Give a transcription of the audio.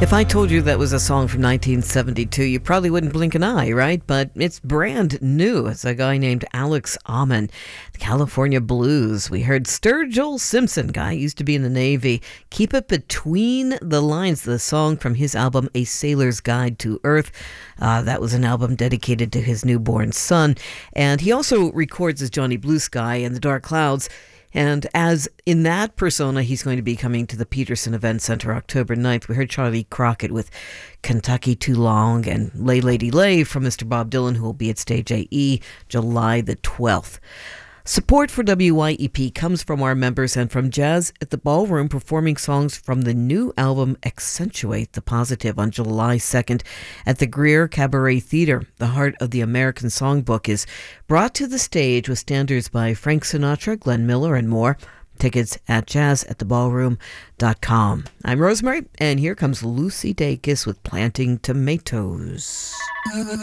If I told you that was a song from 1972, you probably wouldn't blink an eye, right? But it's brand new. It's a guy named Alex Ammon, the California Blues. We heard Sturgill Simpson, guy used to be in the Navy. Keep It Between the Lines, the song from his album A Sailor's Guide to Earth. That was an album dedicated to his newborn son. And he also records as Johnny Blue Sky and the Dark Clouds. And as in that persona, he's going to be coming to the Peterson Event Center October 9th. We heard Charlie Crockett with Kentucky Too Long and Lay Lady Lay from Mr. Bob Dylan, who will be at Stage AE July the 12th. Support for WYEP comes from our members and from Jazz at the Ballroom, performing songs from the new album Accentuate the Positive on July 2nd at the Greer Cabaret Theater. The heart of the American Songbook is brought to the stage with standards by Frank Sinatra, Glenn Miller, and more. Tickets at jazzattheballroom.com. I'm Rosemary, and here comes Lucy Dacus with Planting Tomatoes.